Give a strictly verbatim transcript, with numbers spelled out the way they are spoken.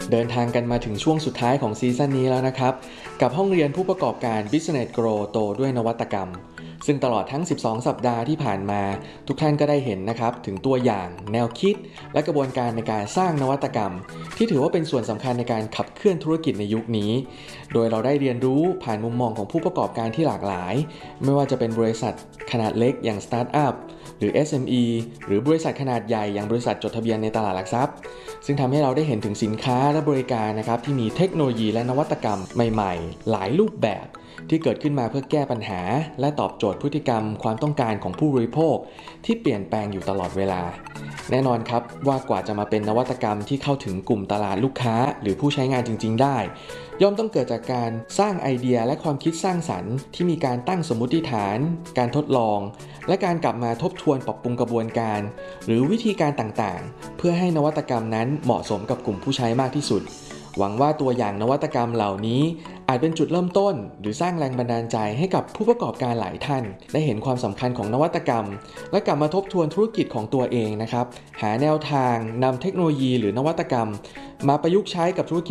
เดินทางกันมาถึงช่วงสุดท้ายของซีซั่นนี้แล้วนะครับกับห้องเรียนผู้ประกอบการ Business Grow โตด้วยนวัตกรรมซึ่งตลอดทั้งสิบสองสัปดาห์ที่ผ่านมาทุกท่านก็ได้เห็นนะครับถึงตัวอย่างแนวคิดและกระบวนการในการสร้างนวัตกรรมที่ถือว่าเป็นส่วนสำคัญในการขับเคลื่อนธุรกิจในยุคนี้โดยเราได้เรียนรู้ผ่านมุมมองของผู้ประกอบการที่หลากหลายไม่ว่าจะเป็นบริษัทขนาดเล็กอย่างสตาร์ทอัพหรือ เอส เอ็ม อี หรือบริษัทขนาดใหญ่อย่างบริษัทจดทะเบียนในตลาดหลักทรัพย์ซึ่งทำให้เราได้เห็นถึงสินค้าและบริการนะครับที่มีเทคโนโลยีและนวัตกรรมใหม่ๆหลายรูปแบบที่เกิดขึ้นมาเพื่อแก้ปัญหาและตอบโจทย์พฤติกรรมความต้องการของผู้บริโภคที่เปลี่ยนแปลงอยู่ตลอดเวลาแน่นอนครับว่ากว่าจะมาเป็นนวัตกรรมที่เข้าถึงกลุ่มตลาดลูกค้าหรือผู้ใช้งานจริงๆได้ย่อมต้องเกิดจากการสร้างไอเดียและความคิดสร้างสรรค์ที่มีการตั้งสมมุติฐานการทดลองและการกลับมาทบทวนปรับปรุงกระบวนการหรือวิธีการต่างๆเพื่อให้นวัตกรรมนั้นเหมาะสมกับกลุ่มผู้ใช้มากที่สุดหวังว่าตัวอย่างนวัตกรรมเหล่านี้อาจเป็นจุดเริ่มต้นหรือสร้างแรงบันดาลใจให้กับผู้ประกอบการหลายท่านได้เห็นความสำคัญของนวัตกรรมและกลับมาทบทวนธุรกิจของตัวเองนะครับหาแนวทางนำเทคโนโลยีหรือนวัตกรรมมาประยุกต์ใช้กับธุรกิจ